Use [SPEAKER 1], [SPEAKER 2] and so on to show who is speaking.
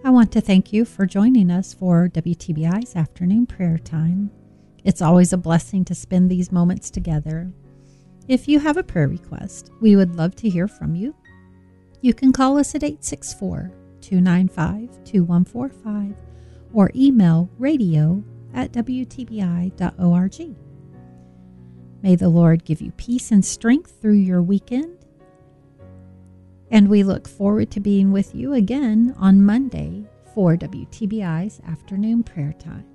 [SPEAKER 1] I want to thank you for joining us for WTBI's afternoon prayer time. It's always a blessing to spend these moments together. If you have a prayer request, we would love to hear from you. You can call us at 864-295-2145 or email radio@wtbi.org. May the Lord give you peace and strength through your weekend. And we look forward to being with you again on Monday for WTBI's afternoon prayer time.